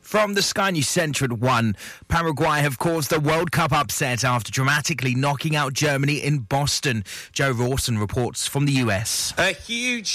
From the Sky News Centre at 1, Paraguay have caused the World Cup upset after dramatically knocking out Germany in Boston. Joe Rawson reports from the US. A huge